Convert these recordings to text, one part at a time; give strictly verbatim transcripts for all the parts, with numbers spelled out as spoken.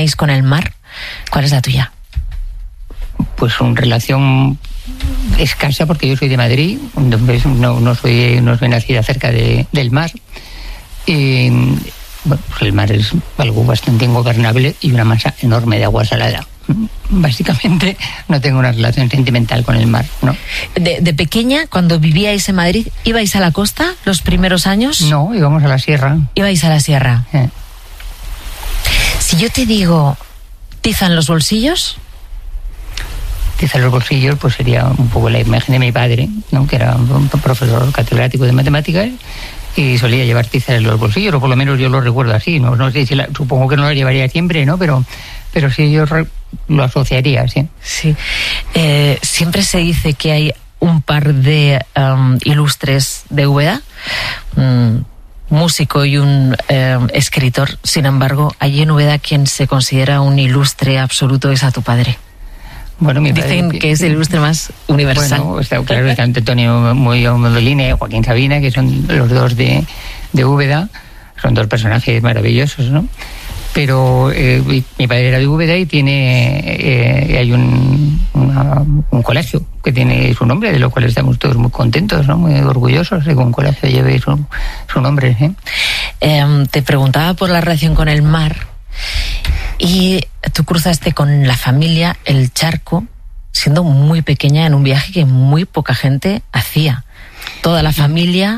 tenéis con el mar. ¿Cuál es la tuya? Pues una relación escasa, porque yo soy de Madrid, entonces no, no, soy, no soy nacida cerca de, del mar. Y, bueno, pues el mar es algo bastante ingobernable y una masa enorme de agua salada. Básicamente no tengo una relación sentimental con el mar, ¿no? De, de pequeña, cuando vivíais en Madrid, ¿ibais a la costa los primeros años? No, íbamos a la sierra. ¿Ibais a la sierra? Eh. Si yo te digo tiza en los bolsillos... Tiza en los bolsillos, pues sería un poco la imagen de mi padre, ¿no? Que era un profesor catedrático de matemáticas y solía llevar tizas en los bolsillos, o por lo menos yo lo recuerdo así, no, no sé si la, supongo que no la llevaría siempre, ¿no? Pero, pero sí yo re, lo asociaría, sí. Sí. Eh, siempre se dice que hay un par de um, ilustres de Úbeda, un músico y un eh, escritor. Sin embargo, allí en Úbeda quien se considera un ilustre absoluto es a tu padre. Bueno, mi Dicen padre, que es el ilustre más universal. Bueno, está claro, está Antonio Modolini y Joaquín Sabina, que son los dos de, de Úbeda, son dos personajes maravillosos, ¿no? Pero eh, mi, mi padre era de Úbeda y tiene eh, hay un, una, un colegio que tiene su nombre, de lo cual estamos todos muy contentos, ¿no? Muy orgullosos de que un colegio lleve su, su nombre, ¿eh? Eh, te preguntaba por la relación con el mar. Y tú cruzaste con la familia el charco siendo muy pequeña en un viaje que muy poca gente hacía. Toda la familia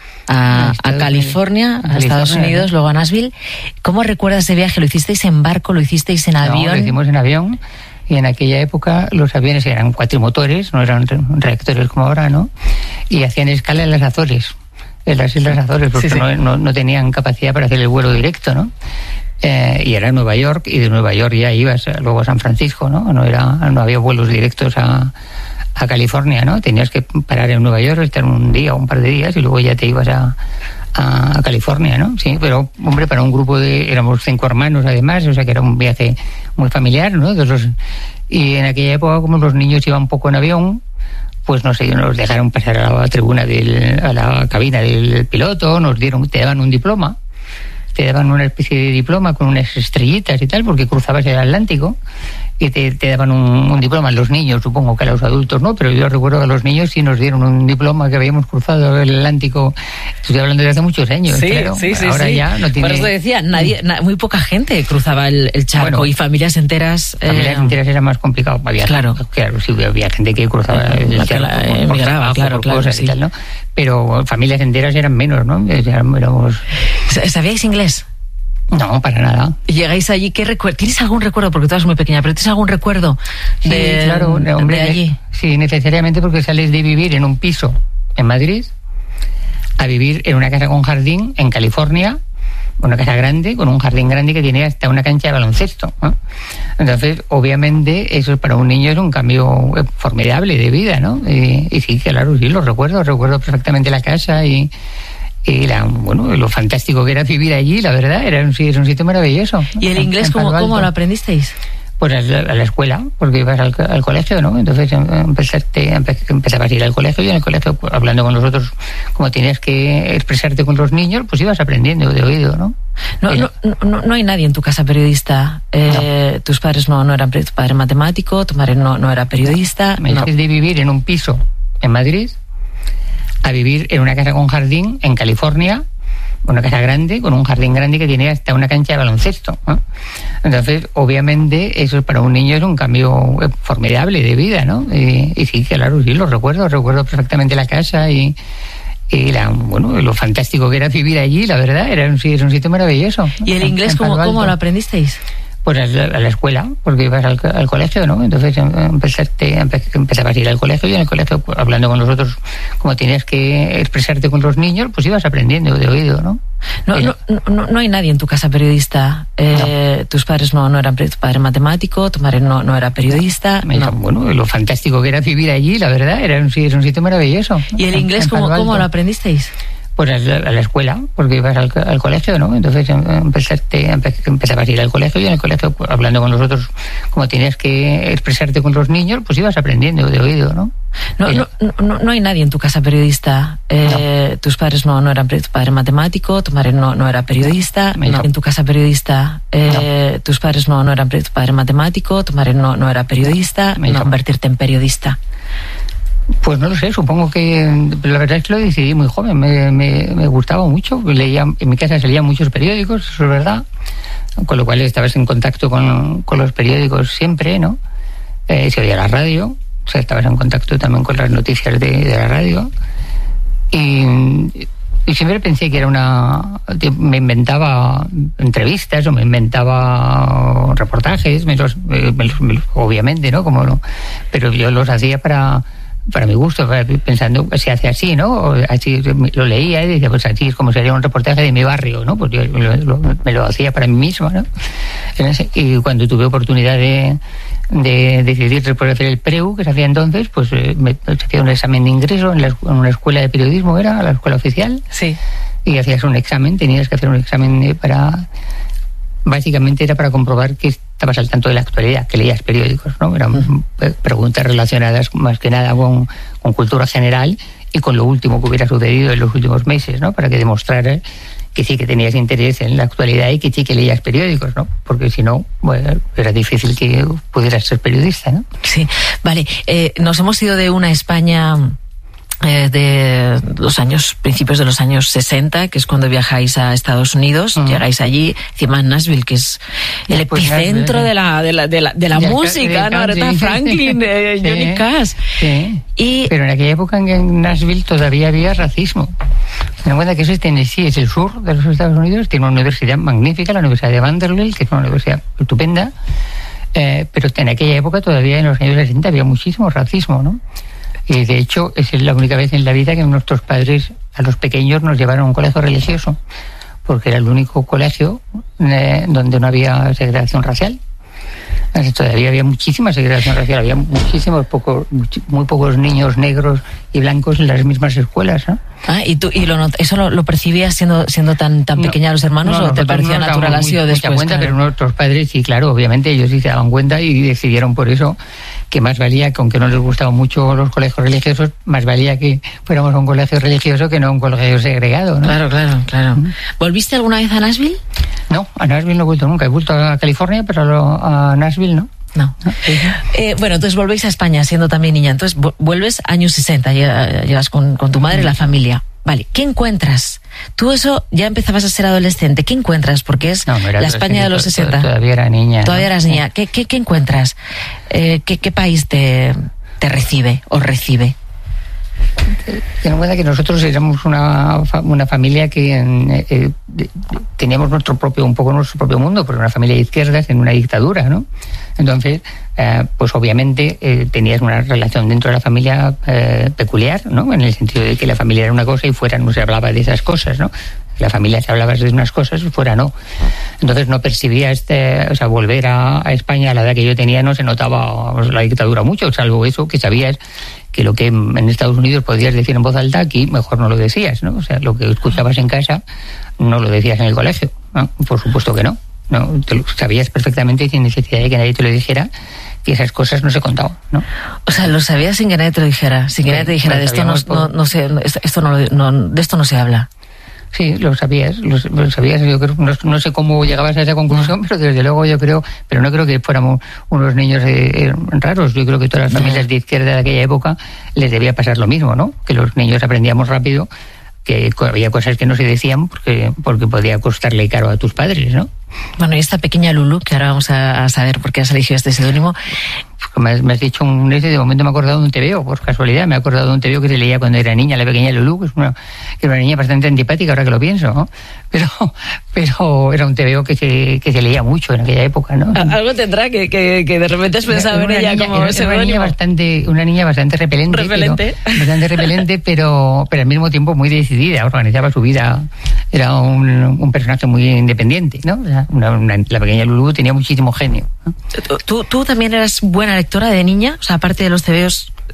a, a California, a Estados Unidos, luego a Nashville. ¿Cómo recuerdas ese viaje? ¿Lo hicisteis en barco? ¿Lo hicisteis en avión? No, lo hicimos en avión. Y en aquella época los aviones eran cuatrimotores, no eran reactores como ahora, ¿no? Y hacían escala en las Azores, en las Islas Azores, porque sí, sí. No, no, no tenían capacidad para hacer el vuelo directo, ¿no? Eh, y era en Nueva York, y de Nueva York ya ibas luego a San Francisco, ¿no? No era, no había vuelos directos a, a California, ¿no? Tenías que parar en Nueva York, estar un día o un par de días y luego ya te ibas a, a, a California, ¿no? Sí, pero, hombre, para un grupo de... éramos cinco hermanos además, o sea que era un viaje muy familiar, ¿no? De los, y en aquella época, como los niños iban poco en avión, pues no sé, nos dejaron pasar a la tribuna, del, a la cabina del piloto, nos dieron, te daban un diploma, te daban una especie de diploma con unas estrellitas y tal, porque cruzabas el Atlántico, y te, te daban un, un diploma a los niños, supongo que a los adultos no, pero yo recuerdo que a los niños sí nos dieron un diploma que habíamos cruzado el Atlántico. Estoy hablando de hace muchos años, sí, claro. Sí, sí, ahora sí. ya no tiene... Por eso decía, nadie, na, muy poca gente cruzaba el, el charco, bueno, y familias enteras... Familias eh... enteras era más complicado. Había, claro. Claro, sí, había gente que cruzaba el la charco. La, por, emigraba, por claro, claro, cosas, sí. Y tal, ¿no? Pero familias enteras eran menos, ¿no? Éramos... ¿Sabíais inglés? No, para nada. ¿Llegáis allí? ¿Qué recuerdo? ¿Tienes algún recuerdo? Porque tú eres muy pequeña, pero ¿tienes algún recuerdo de, sí, claro, hombre, de allí? Sí, necesariamente, porque sales de vivir en un piso en Madrid a vivir en una casa con jardín en California, una casa grande, con un jardín grande que tiene hasta una cancha de baloncesto, ¿no? Entonces, obviamente, eso para un niño es un cambio formidable de vida, ¿no? Y, y sí, claro, sí, lo recuerdo, recuerdo perfectamente la casa y... Y la, bueno, lo fantástico que era vivir allí, la verdad, era un, era un sitio maravilloso. ¿Y el inglés cómo, cómo lo aprendisteis? Pues a la, a la escuela, porque ibas al, al colegio, ¿no? Entonces empezaste, empezabas a ir al colegio y en el colegio, pues, hablando con los otros, como tenías que expresarte con los niños, pues ibas aprendiendo de oído, ¿no? No, no, no, no hay nadie en tu casa periodista. Eh, no. Tus padres no, no eran, tu padre matemático, tu madre no, no era periodista. Me no. dices de vivir en un piso en Madrid a vivir en una casa con jardín en California, una casa grande, con un jardín grande que tiene hasta una cancha de baloncesto, ¿no? Entonces, obviamente, eso para un niño es un cambio formidable de vida, ¿no? Y, y sí, claro, sí, lo recuerdo, recuerdo perfectamente la casa y, y la, bueno, lo fantástico que era vivir allí, la verdad, era un, era un sitio maravilloso. ¿Y el inglés cómo, cómo lo aprendisteis? Pues a la, a la escuela, porque ibas al, al colegio, ¿no? Entonces empezaste, empezabas a ir al colegio y en el colegio, pues, hablando con los otros, como tenías que expresarte con los niños, pues ibas aprendiendo de oído, ¿no? No, no, no, no hay nadie en tu casa periodista. Eh, no. Tus padres no, no eran, tu padre matemático, tu madre no, no era periodista. No. No. Bueno, lo fantástico que era vivir allí, la verdad, era un, era un sitio maravilloso. ¿Y el inglés cómo, cómo lo aprendisteis? Pues a la, a la escuela, porque ibas al, al colegio, ¿no? Entonces empezaste, empezabas a ir al colegio y en el colegio, hablando con los otros, como tenías que expresarte con los niños, pues ibas aprendiendo de oído, ¿no? No, no, no, no hay nadie en tu casa periodista. Eh, no. Tus padres no, no eran, tu padre matemático, tu madre no, no era periodista. No. No. En tu casa periodista, eh, no. tus padres no, no eran, tu padre matemático, tu madre no, no era periodista. No, no convertirte en periodista. Pues no lo sé, supongo que la verdad es que lo decidí muy joven, me, me, me gustaba mucho, leía, en mi casa se leían muchos periódicos, eso es verdad, con lo cual estabas en contacto con, con los periódicos siempre, ¿no? Eh, se oía la radio, o sea, estabas en contacto también con las noticias de, de la radio, y, y siempre pensé que era una... me inventaba entrevistas o me inventaba reportajes, me los, me los, me los, obviamente, ¿no? Como no, pero yo los hacía para... para mi gusto, pensando, se hace así, ¿no? Así lo leía y decía, pues así es como sería un reportaje de mi barrio, ¿no? Pues yo lo, lo, me lo hacía para mí mismo, ¿no? Y cuando tuve oportunidad de, de decidir después de hacer el PREU, que se hacía entonces, pues me, se hacía un examen de ingreso en, la, en una escuela de periodismo, era la escuela oficial. Sí. Y hacías un examen, tenías que hacer un examen para... Básicamente era para comprobar que estabas al tanto de la actualidad, que leías periódicos, ¿no? Eran uh-huh. preguntas relacionadas más que nada con, con cultura general y con lo último que hubiera sucedido en los últimos meses, ¿no? Para que demostraras que sí que tenías interés en la actualidad y que sí que leías periódicos, ¿no? Porque si no, bueno, era difícil que pudieras ser periodista, ¿no? Sí, vale. Eh, nos hemos ido de una España... Eh, de los años, principios de los años sesenta, que es cuando viajáis a Estados Unidos, uh-huh. llegáis allí, encima en Nashville, que es el pues epicentro Nashville, de la de la de la, de la música, ¿no? Aretha Franklin, de sí, Johnny Cash. Sí. Y pero en aquella época en Nashville todavía había racismo. Ten en cuenta que eso es Tennessee, es el sur de los Estados Unidos, tiene una universidad magnífica, la Universidad de Vanderbilt, que es una universidad estupenda, eh, pero en aquella época todavía en los años sesenta había muchísimo racismo, ¿no? Y de hecho, esa es la única vez en la vida que nuestros padres, a los pequeños, nos llevaron a un colegio religioso, porque era el único colegio eh, donde no había segregación racial. Entonces, todavía había muchísima segregación racial, había muchísimos pocos, muy pocos niños negros y blancos en las mismas escuelas, ¿no? Ah, ¿y tú y lo not- eso lo, lo percibías siendo siendo tan tan no, pequeña los hermanos no, o te parecía no natural así o después? Cuenta, claro. Pero nuestros padres sí, claro, obviamente ellos sí se daban cuenta y decidieron por eso que más valía, que aunque no les gustaban mucho los colegios religiosos, más valía que fuéramos a un colegio religioso que no a un colegio segregado, ¿no? Claro, claro, claro. ¿Mm? ¿Volviste alguna vez a Nashville? No, a Nashville no he vuelto nunca. He vuelto a California, pero a Nashville no. No. no sí. eh, bueno, entonces volvéis a España siendo también niña. Entonces vuelves años sesenta, llegas con, con tu madre y la familia. Vale, ¿qué encuentras? Tú eso ya empezabas a ser adolescente. ¿Qué encuentras? Porque es no, no la España de los sesenta. Todavía era niña. Todavía ¿no? eras niña. ¿Qué, qué, qué encuentras? Eh, ¿qué, ¿Qué país te, te recibe o recibe? Ten en cuenta que nosotros éramos una, una familia que eh, eh, teníamos nuestro propio, un poco nuestro propio mundo, porque una familia de izquierdas en una dictadura, ¿no? Entonces, eh, pues obviamente eh, tenías una relación dentro de la familia eh, peculiar, ¿no? En el sentido de que la familia era una cosa y fuera no se hablaba de esas cosas, ¿no? La familia se hablaba de unas cosas y fuera no. Entonces no percibía este, o sea, volver a, a España a la edad que yo tenía no se notaba pues, la dictadura mucho, salvo eso que sabías que lo que en Estados Unidos podías decir en voz alta, aquí mejor no lo decías, ¿no? O sea, lo que escuchabas en casa no lo decías en el colegio, ¿no? Por supuesto que no, ¿no? Te lo sabías perfectamente sin necesidad de que nadie te lo dijera, que esas cosas no se contaban, ¿no? O sea, lo sabías sin que nadie te lo dijera, sin que sí, nadie te dijera, de esto no, no, no se, esto no, no, de esto no se habla. Sí, lo sabías, lo, lo sabías, yo creo, no, no sé cómo llegabas a esa conclusión, pero desde luego yo creo, pero no creo que fuéramos unos niños eh, raros, yo creo que todas las familias de izquierda de aquella época les debía pasar lo mismo, ¿no? Que los niños aprendíamos rápido, que había cosas que no se decían porque, porque podía costarle caro a tus padres, ¿no? Bueno, y esta pequeña Lulu, que ahora vamos a, a saber por qué has elegido este seudónimo. Me has, me has dicho un ese, de momento me he acordado de un tebeo, por casualidad, me he acordado de un tebeo que se leía cuando era niña, la pequeña Lulu, que es una, que era una niña bastante antipática ahora que lo pienso, ¿no? Pero, pero era un tebeo que se, que se leía mucho en aquella época, ¿no? Algo tendrá que, que, que de repente has pensado en ella niña, como era, era una niña bastante, una niña bastante repelente. Repelente. Pero, bastante repelente, pero, pero al mismo tiempo muy decidida, organizaba su vida, era un, un personaje muy independiente, ¿no? O sea, una, una, la pequeña Lulu tenía muchísimo genio, ¿no? ¿Tú, ¿Tú también eras buena lectora de niña? O sea, aparte de los tebeos,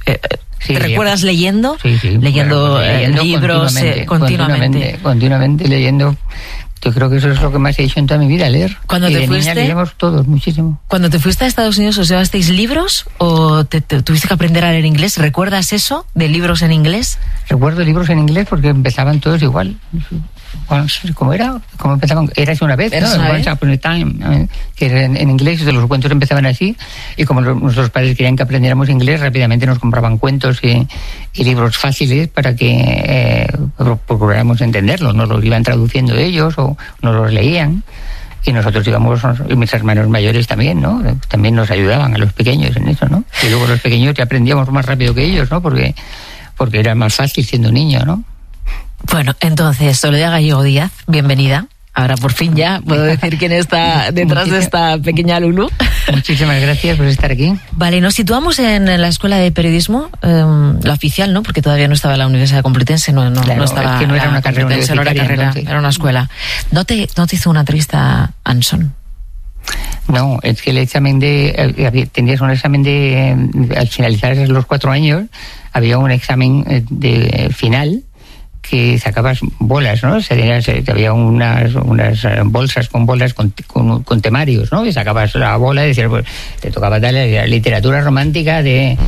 Eh, sí, ¿Te recuerdas leyendo? Sí, sí. Leyendo, bueno, pues leyendo libros continuamente, eh, continuamente. continuamente. Continuamente leyendo. Yo creo que eso es lo que más he hecho en toda mi vida, leer. Cuando y te de fuiste, niña leíamos todos, muchísimo. Cuando te fuiste a Estados Unidos, ¿os llevasteis libros o te, te, tuviste que aprender a leer inglés? ¿Recuerdas eso de libros en inglés? Recuerdo libros en inglés porque empezaban todos igual. ¿Cómo era? ¿Cómo empezaban? Eras una vez, ¿no? Una Once Upon a Time, que era en, en inglés, los cuentos empezaban así, y como los, nuestros padres querían que aprendiéramos inglés, rápidamente nos compraban cuentos y, y libros fáciles para que eh, procuráramos entenderlos, nos los iban traduciendo ellos o nos los leían, y nosotros íbamos, y mis hermanos mayores también, ¿no? También nos ayudaban a los pequeños en eso, ¿no? Y luego los pequeños ya aprendíamos más rápido que ellos, ¿no? Porque, porque era más fácil siendo niño, ¿no? Bueno, entonces, Soledad Gallego Díaz, bienvenida. Ahora por fin ya puedo decir quién está detrás de esta pequeña Lulu. Muchísimas gracias por estar aquí. Vale, nos situamos en la Escuela de Periodismo, eh, la oficial, ¿no? Porque todavía no estaba la Universidad Complutense, no, no, claro, no estaba. Es que no era una carrera universitaria, no era, carrera, era una escuela. ¿No te, no te hizo una entrevista Anson? No, es que el examen de... Tenías un examen de... Al finalizar los cuatro años, había un examen de final que sacabas bolas, ¿no? Se tenía, se, había unas, unas bolsas con bolas con, con, con temarios, ¿no? Y sacabas la bola y decías, pues, te tocaba tal la literatura romántica de,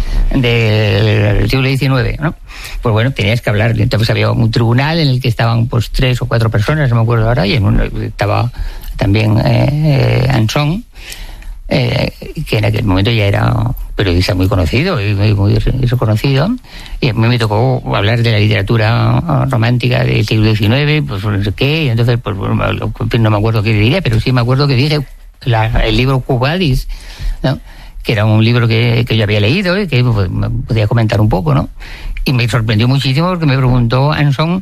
de del siglo diecinueve, ¿no? Pues bueno, tenías que hablar. Entonces había un tribunal en el que estaban pues tres o cuatro personas, no me acuerdo ahora, y en uno estaba también eh, eh, Anson, eh, que en aquel momento ya era periodista muy conocido y muy, muy reconocido, y a mí me tocó hablar de la literatura romántica del siglo diecinueve, pues no sé qué, y entonces pues no me acuerdo qué diría, pero sí me acuerdo que dije la, el libro Quo Vadis, ¿no? Que era un libro que, que yo había leído y que pues, me podía comentar un poco, ¿no? Y me sorprendió muchísimo porque me preguntó Anson,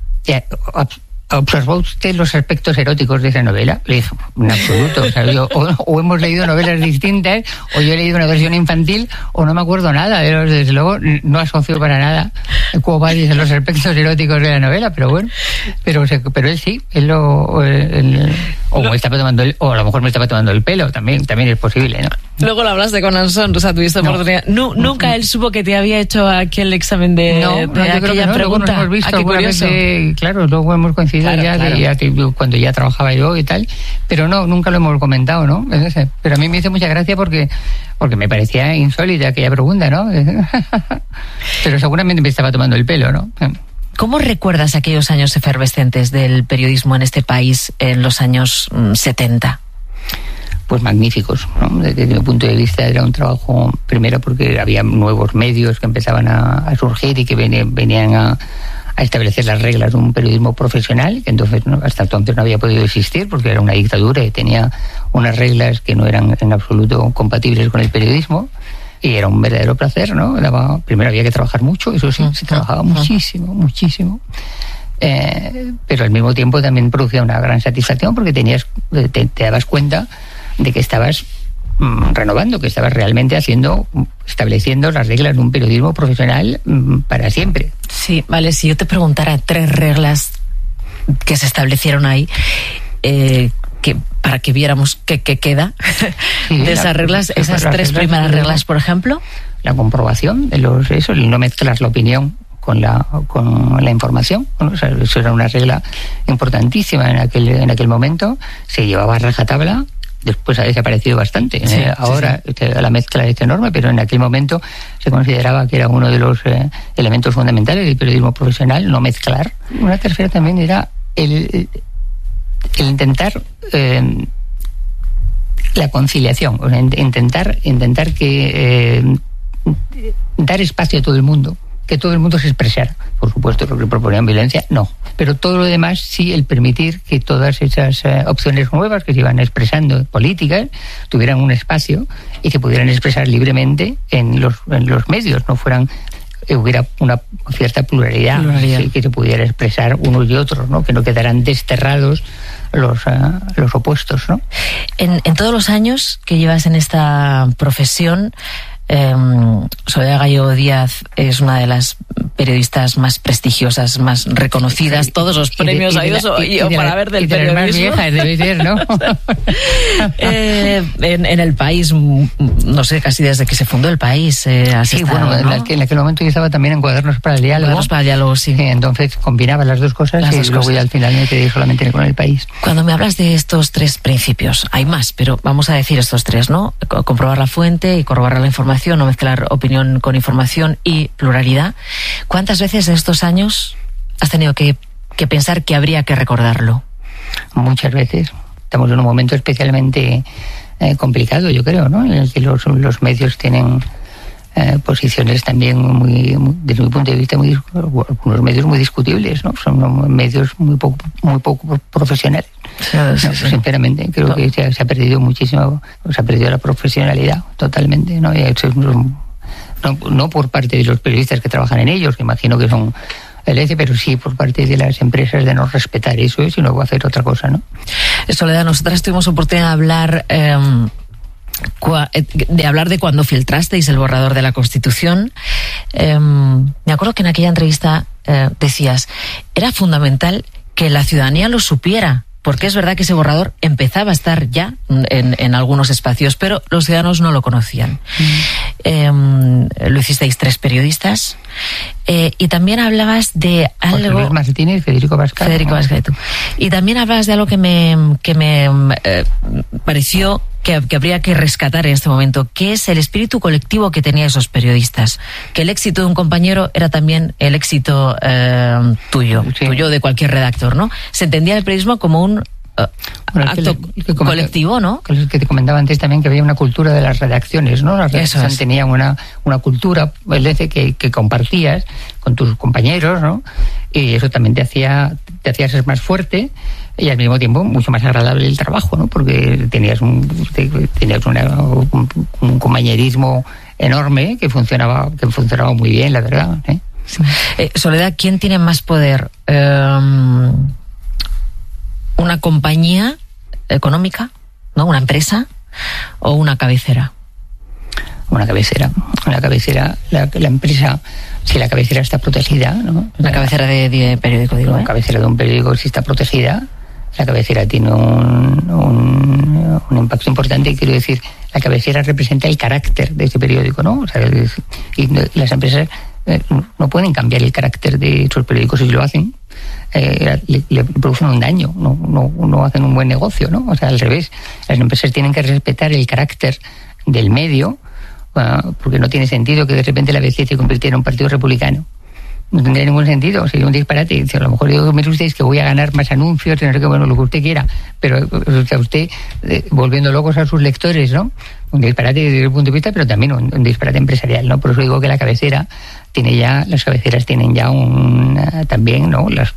¿observó usted los aspectos eróticos de esa novela? Le dije, en absoluto. O, sea, yo, o, o hemos leído novelas distintas, o yo he leído una versión infantil, o no me acuerdo nada. Desde luego, no asocio para nada Quo Vadis en los aspectos eróticos de la novela, pero bueno. Pero, pero él sí, él lo... Él, o, me estaba tomando el, o a lo mejor me estaba tomando el pelo, también, también es posible, ¿no? Luego lo hablaste con Anson, o sea, tuviste no. oportunidad. No, nunca él supo que te había hecho aquel examen de, no, de no, yo creo que no. pregunta. Luego nos hemos visto ah, alguna vez de, claro, luego hemos coincidido claro, ya, claro. De, ya de, cuando ya trabajaba yo y tal, pero no, nunca lo hemos comentado, ¿no? Pero a mí me hizo mucha gracia porque porque me parecía insólita aquella pregunta, ¿no? Pero seguramente me estaba tomando el pelo, ¿no? ¿Cómo recuerdas aquellos años efervescentes del periodismo en este país en los años mmm, setenta? Pues magníficos, ¿no? Desde mi punto de vista era un trabajo, primero porque había nuevos medios que empezaban a, a surgir y que venían, venían a, a establecer las reglas de un periodismo profesional, que entonces ¿no? hasta entonces no había podido existir porque era una dictadura y tenía unas reglas que no eran en absoluto compatibles con el periodismo. Y era un verdadero placer, ¿no? Daba, primero había que trabajar mucho, eso sí, se trabajaba muchísimo, muchísimo. Eh, pero al mismo tiempo también producía una gran satisfacción porque tenías, te, te dabas cuenta de que estabas mmm, renovando, que estabas realmente haciendo, estableciendo las reglas de un periodismo profesional mmm, para siempre. Sí, vale, si yo te preguntara tres reglas que se establecieron ahí, eh, que para que viéramos qué queda sí, de esas la, reglas, esas tres reglas, primeras reglas, por ejemplo. La comprobación de los eso, el no mezclar la opinión con la con la información, ¿no? O sea, eso era una regla importantísima en aquel en aquel momento, se llevaba a rajatabla. Después ha desaparecido bastante. Sí, eh, ahora sí, sí. la mezcla es enorme, pero en aquel momento se consideraba que era uno de los eh, elementos fundamentales del periodismo profesional, no mezclar. Una tercera también era el el intentar eh, la conciliación, o sea, intentar intentar que eh, dar espacio a todo el mundo, que todo el mundo se expresara. Por supuesto, lo que proponían violencia, no. Pero todo lo demás, sí, el permitir que todas esas eh, opciones nuevas que se iban expresando, políticas, tuvieran un espacio y se pudieran expresar libremente en los, en los medios, no fueran... hubiera una cierta pluralidad, pluralidad. Sí, que se pudiera expresar unos y otros, ¿no? Que no quedaran desterrados los, uh, los opuestos, ¿no? En, en todos los años que llevas en esta profesión, Eh, Soledad Gallo Díaz es una de las periodistas más prestigiosas, más reconocidas, todos los premios ha ido para ver del periodismo. Más viejas, debe ser, ¿no? eh, en, en El País, no sé, casi desde que se fundó El País. Eh, sí, estado, bueno, ¿no? en, aquel, en aquel momento yo estaba también en Cuadernos para el Diálogo. Cuadernos para el Diálogo, sí. Entonces combinaba las dos cosas las y dos luego cosas. Ya al final me quedé solamente con El País. Cuando me hablas de estos tres principios, hay más, pero vamos a decir estos tres, ¿no? Comprobar la fuente y corroborar la información, no mezclar opinión con información y pluralidad. ¿Cuántas veces en estos años has tenido que, que pensar que habría que recordarlo? Muchas veces. Estamos en un momento especialmente eh, complicado, yo creo, ¿no? En el que los, los medios tienen eh, posiciones también muy, muy, desde mi punto de vista, muy, algunos medios muy discutibles, ¿no? Son medios muy poco, muy poco profesionales. Sí, sí, no, sí. Sinceramente, creo no. que se ha, se ha perdido muchísimo, se ha perdido la profesionalidad totalmente, ¿no? Y eso es, No, no por parte de los periodistas que trabajan en ellos, que imagino que son el E C E, pero sí por parte de las empresas de no respetar eso y luego hacer otra cosa, ¿no? Soledad, nosotras tuvimos oportunidad de hablar eh, de hablar de cuando filtrasteis el borrador de la Constitución. Eh, me acuerdo que en aquella entrevista eh, decías, era fundamental que la ciudadanía lo supiera, porque es verdad que ese borrador empezaba a estar ya en, en algunos espacios, pero los ciudadanos no lo conocían. Mm. Eh, lo hicisteis tres periodistas eh, y también hablabas de algo... José Martínez y Federico Pascal. Federico Pascal, tú. Y también hablabas de algo que me, que me eh, pareció que, que habría que rescatar en este momento, que es el espíritu colectivo que tenían esos periodistas. Que el éxito de un compañero era también el éxito eh, tuyo, sí. tuyo de cualquier redactor, ¿no? Se entendía el periodismo como un uh, bueno, acto que le, que colectivo, ¿no? Que te comentaba antes también que había una cultura de las redacciones, ¿no? Las redacciones es. tenían una, una cultura, el que, que compartías con tus compañeros, ¿no? Y eso también te hacía, te hacía ser más fuerte y al mismo tiempo mucho más agradable el trabajo, ¿no? Porque tenías un, tenías una, un, un compañerismo enorme que funcionaba, que funcionaba muy bien, la verdad, ¿eh? Sí. Eh, Soledad, ¿quién tiene más poder? Eh, ¿Una compañía económica, ¿no? ¿Una empresa o una cabecera? Una cabecera. Una cabecera, la, la empresa, si la cabecera está protegida, ¿no? La cabecera de, de periódico, digo, La ¿eh? cabecera de un periódico, si está protegida, la cabecera tiene un, un, un impacto importante. Quiero decir, la cabecera representa el carácter de ese periódico, ¿no? O sea, y las empresas eh, no pueden cambiar el carácter de sus periódicos, si lo hacen. Eh, le, le producen un daño, no, no, no hacen un buen negocio, ¿no? O sea, al revés, las empresas tienen que respetar el carácter del medio, uh, porque no tiene sentido que de repente la B C se convirtiera en un partido republicano. No tendría ningún sentido, sería un disparate. A lo mejor digo, mire usted, es que voy a ganar más anuncios, no sé qué, bueno, lo que usted quiera, pero o sea, usted eh, volviendo locos a sus lectores, ¿no? Un disparate desde el punto de vista, pero también un, un disparate empresarial, ¿no? Por eso digo que la cabecera tiene ya, las cabeceras tienen ya un, uh, también, ¿no? Las,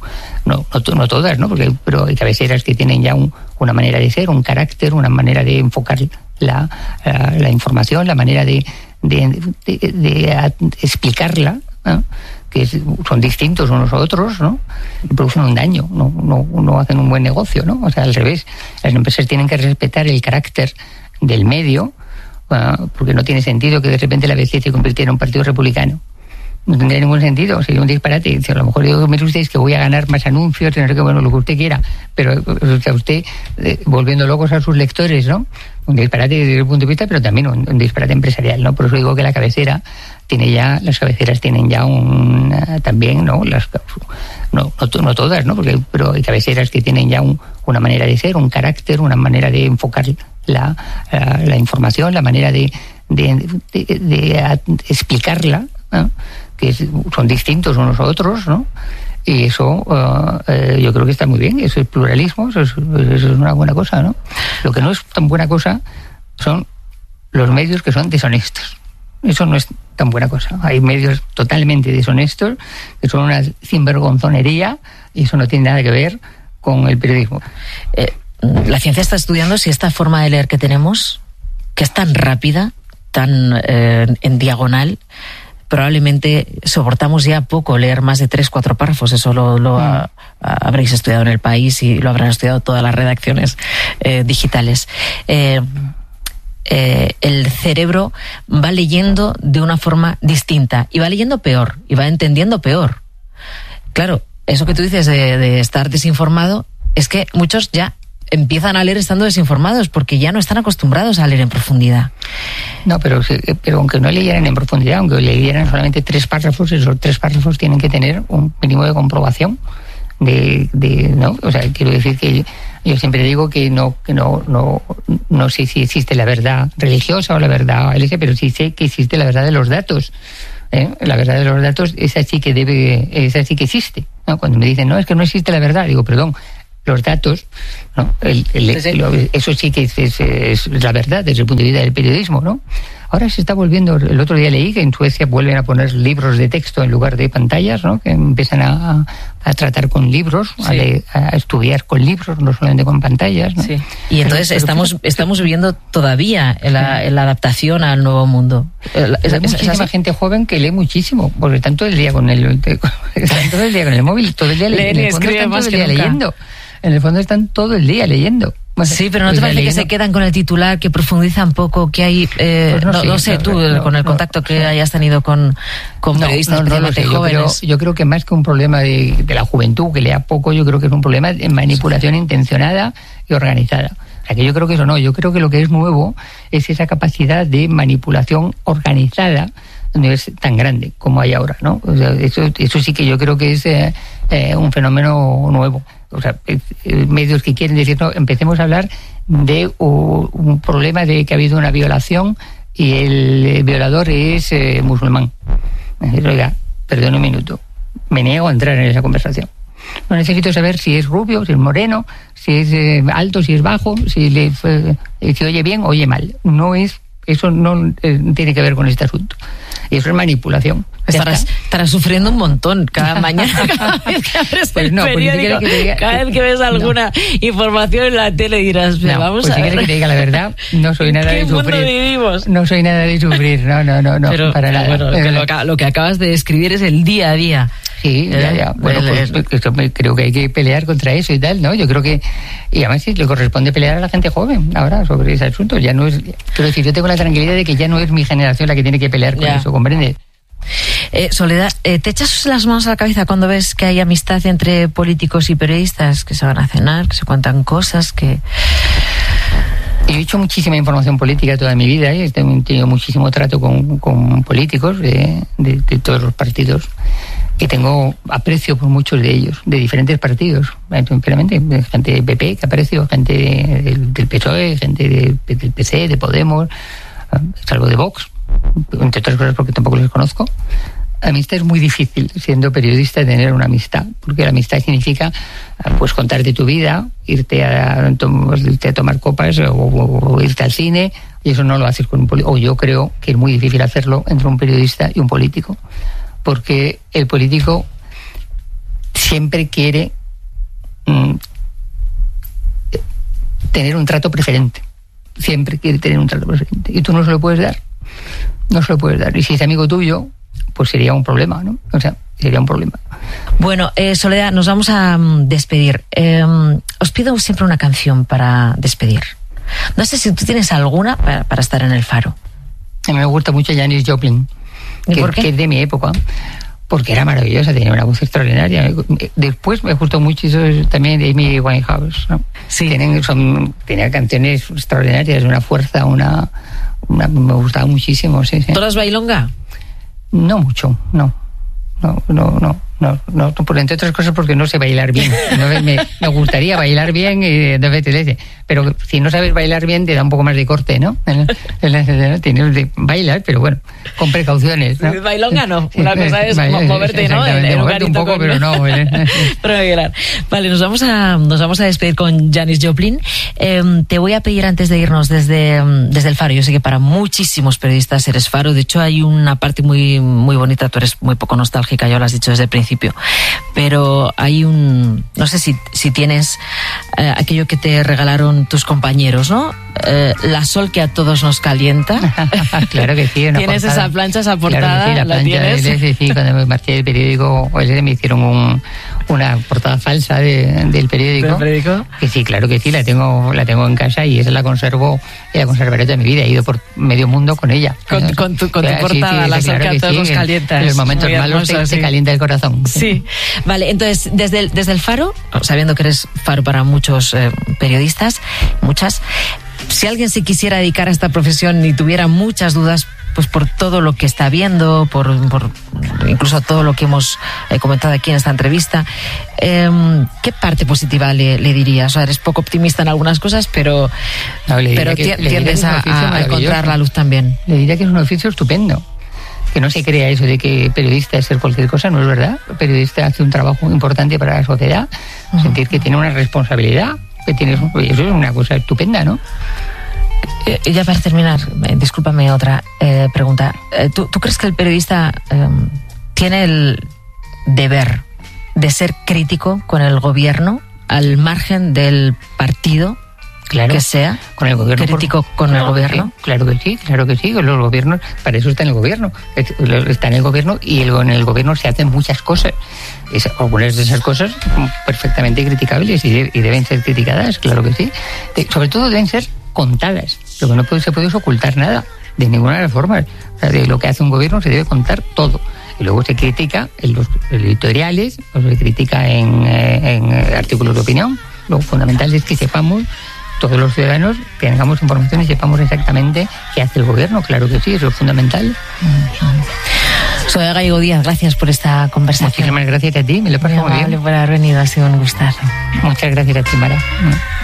no, no, no todas, ¿no? Porque, pero hay cabeceras que tienen ya un, una manera de ser, un carácter, una manera de enfocar la, la, la información, la manera de, de, de, de, de explicarla, ¿no? Que son distintos unos a otros, ¿no? Y producen un daño, no, no, no hacen un buen negocio, ¿no? O sea, al revés, las empresas tienen que respetar el carácter del medio, uh, porque no tiene sentido que de repente la B C se convirtiera en un partido republicano. No tendría ningún sentido, sería un disparate. A lo mejor digo, mire usted, es que voy a ganar más anuncios, no sé qué, bueno, lo que usted quiera, pero o sea, usted eh, volviendo locos a sus lectores, ¿no? Un disparate desde el punto de vista, pero también un, un disparate empresarial, ¿no? Por eso digo que la cabecera tiene ya, las cabeceras tienen ya un, uh, también, ¿no? Las, no, no, no todas, ¿no? Porque, pero hay cabeceras que tienen ya un, una manera de ser, un carácter, una manera de enfocar la, la, la información, la manera de, de, de, de, de explicarla, ¿no? Que es, son distintos unos a otros, ¿no? Y eso uh, eh, yo creo que está muy bien, eso es pluralismo, eso es, eso es una buena cosa, ¿no? Lo que no es tan buena cosa son los medios que son deshonestos. Eso no es tan buena cosa. Hay medios totalmente deshonestos que son una sinvergonzonería y eso no tiene nada que ver con el periodismo. Eh, la ciencia está estudiando si esta forma de leer que tenemos, que es tan rápida, tan eh, en diagonal, probablemente soportamos ya poco leer más de tres, cuatro párrafos. Eso lo, lo ah. a, a, habréis estudiado en El País y lo habrán estudiado todas las redacciones eh, digitales. Eh, eh, el cerebro va leyendo de una forma distinta y va leyendo peor y va entendiendo peor. Claro, eso que tú dices de, de estar desinformado es que muchos ya empiezan a leer estando desinformados porque ya no están acostumbrados a leer en profundidad. No, pero, pero aunque no leyeran en profundidad, aunque leyeran solamente tres párrafos, esos tres párrafos tienen que tener un mínimo de comprobación de, de ¿no? O sea, quiero decir que yo siempre digo que no que no no no sé si existe la verdad religiosa o la verdad L G, pero sí sé que existe la verdad de los datos. ¿eh? La verdad de los datos, esa sí que debe, esa sí que existe, ¿no? Cuando me dicen, no, es que no existe la verdad, digo, perdón, los datos, ¿no? El, el, sí, sí. Lo, eso sí que es, es, es la verdad desde el punto de vista del periodismo, ¿no? Ahora se está volviendo, el otro día leí que en Suecia vuelven a poner libros de texto en lugar de pantallas, ¿no? Que empiezan a, a tratar con libros, sí. a, le, a estudiar con libros, no solamente con pantallas, ¿no? Sí. Y entonces pero, estamos pero, estamos viviendo todavía en la, en la adaptación al nuevo mundo. Es, Hay muchísima es gente joven que lee muchísimo, porque están todo el día con el, están todo el día con el móvil, todo el día leyendo, en el fondo están todo el día leyendo. En el fondo están todo el día leyendo. Bueno, sí, pero ¿no pues te parece leyendo... que se quedan con el titular, que profundizan poco, que hay... Eh, pues no, no, sé, no sé, tú, no, con el no, contacto que no, hayas tenido con, con periodistas no, no, no, no sé, jóvenes... Yo creo, yo creo que más que un problema de, de la juventud, que lea poco, yo creo que es un problema de manipulación sí. intencionada y organizada. O sea, que yo creo que eso no, yo creo que lo que es nuevo es esa capacidad de manipulación organizada, no es tan grande como hay ahora, ¿no? O sea, eso, eso sí que yo creo que es eh, eh, un fenómeno nuevo. O sea, eh, medios que quieren decir, no, empecemos a hablar de uh, un problema de que ha habido una violación y el violador es eh, musulmán. Decir, oiga, perdón un minuto, me niego a entrar en esa conversación. No necesito saber si es rubio, si es moreno, si es eh, alto, si es bajo, si le eh, si oye bien, oye mal. No es, eso no eh, tiene que ver con este asunto. Y eso es manipulación. Estarás, estarás sufriendo un montón cada mañana, cada vez que abres pues el no, periódico, pues si que diga, cada vez que ves alguna no. información en la tele dirás, no, vamos pues a si ver. quieres que te diga la verdad, no soy nada de sufrir. Vivimos? No soy nada de sufrir, no, no, no, no pero, para nada. Bueno, pero, lo, que, lo que acabas de describir es el día a día. Sí, ya, ya. Bueno, pues, pues creo que hay que pelear contra eso y tal, ¿no? Yo creo que, y además sí, le corresponde pelear a la gente joven ahora sobre ese asunto. Ya no es, quiero decir, yo tengo la tranquilidad de que ya no es mi generación la que tiene que pelear con ya. eso, ¿comprende? Eh, Soledad, eh, ¿te echas las manos a la cabeza cuando ves que hay amistad entre políticos y periodistas, que se van a cenar, que se cuentan cosas, que... He hecho muchísima información política toda mi vida, ¿eh? He tenido muchísimo trato con, con políticos de, de, de todos los partidos, que tengo aprecio por muchos de ellos, de diferentes partidos, simplemente gente del P P que aprecio, gente del, del P S O E, gente de, del P C, de Podemos, salvo de Vox, entre otras cosas porque tampoco los conozco. Amistad es muy difícil, siendo periodista, tener una amistad, porque la amistad significa pues contarte tu vida, irte a, irte a tomar copas o, o, o irte al cine, y eso no lo haces con un político. O yo creo que es muy difícil hacerlo entre un periodista y un político, porque el político siempre quiere mmm, tener un trato preferente, siempre quiere tener un trato preferente, y tú no se lo puedes dar, no se lo puedes dar, y si es amigo tuyo, pues sería un problema, ¿no? O sea, sería un problema. Bueno, eh, Soledad, nos vamos a um, despedir. Eh, os pido siempre una canción para despedir. No sé si tú tienes alguna para, para estar en el Faro. A mí me gusta mucho Janis Joplin, que, por qué? que es de mi época, porque era maravillosa, tenía una voz extraordinaria. Después me gustó mucho eso también de Amy Winehouse, ¿no? Sí. Tienen, son, tenía canciones extraordinarias, una fuerza, una, una me gustaba muchísimo. Sí, sí. ¿Todas bailonga? No mucho, no, no, no, no, no, no, por entre otras cosas porque no sé bailar bien. No, me, me gustaría bailar bien, y, pero si no sabes bailar bien te da un poco más de corte, ¿no? Tienes de bailar, pero bueno, con precauciones, ¿no? Bailonga no, una cosa es moverte, ¿no? En, en moverte un poco, con... pero no. Pero vale, nos vamos a nos vamos a despedir con Janis Joplin. Eh, te voy a pedir antes de irnos desde desde el Faro. Yo sé que para muchísimos periodistas eres Faro. De hecho, hay una parte muy muy bonita. Tú eres muy poco nostálgica, ya lo has dicho desde el principio. Pero hay un, no sé si si tienes eh, aquello que te regalaron tus compañeros, ¿no? Eh, la Sol que a todos nos calienta. Claro que sí. Una ¿Tienes portada. Esa plancha, esa portada? Claro que sí, la, ¿La plancha tienes? De, sí, sí, cuando me marché del periódico, me hicieron un, una portada falsa de, del periódico. ¿Del periódico? Que sí, claro que sí, la tengo, la tengo en casa y esa la conservo y la conservaré toda mi vida. He ido por medio mundo con ella. Con, con tu, con tu portada, sí, sí, la claro que todos sí, los calientas. En los momentos malos hermoso, te, sí. te calienta el corazón. Sí. Vale, entonces, desde el, desde el Faro, sabiendo que eres faro para muchos eh, periodistas, muchas, si alguien se quisiera dedicar a esta profesión y tuviera muchas dudas, pues por todo lo que está viendo, por, por incluso todo lo que hemos eh, comentado aquí en esta entrevista, eh, ¿qué parte positiva le, le dirías? O sea, eres poco optimista en algunas cosas, pero, no, pero que, tiendes a, a encontrar la luz también. Le diría que es un oficio estupendo. Que no se crea eso de que periodista es ser cualquier cosa, no es verdad. El periodista hace un trabajo importante para la sociedad, uh-huh. sentir que tiene una responsabilidad, que tienes, eso es una cosa estupenda, ¿no? Eh, ya para terminar, eh, discúlpame otra eh, pregunta. Eh, ¿tú, ¿Tú crees que el periodista eh, tiene el deber de ser crítico con el gobierno al margen del partido? Claro, que sea con el gobierno crítico por... con claro, el gobierno. Sí, claro que sí, claro que sí. Los gobiernos, para eso está en el gobierno, está en el gobierno y el, en el gobierno se hacen muchas cosas. Es, algunas de esas cosas perfectamente criticables y, de, y deben ser criticadas, claro que sí. De, sobre todo deben ser contadas. Lo que no puede, se puede ocultar nada de ninguna de las formas. O sea, de lo que hace un gobierno se debe contar todo. Y luego se critica en los editoriales, o se critica en, en artículos de opinión. Lo fundamental es que sepamos, todos los ciudadanos, tengamos información y sepamos exactamente qué hace el gobierno. Claro que sí, eso es fundamental. Soy Gallego Díaz, gracias por esta conversación. Muchísimas gracias a ti, me lo he pasado muy bien. Por haber venido, ha sido un gustazo. Muchas gracias a ti, Mara.